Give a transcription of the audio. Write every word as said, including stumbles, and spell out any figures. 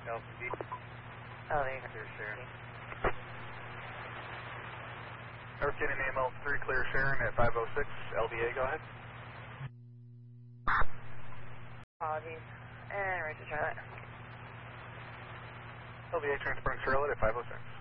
L V. L V. Clear Sharon. North Canyon A M L three, clear Sharon at five oh six. L V A, go ahead. Apologies. And Richard Charlotte. L V A transferring Charlotte at five oh six.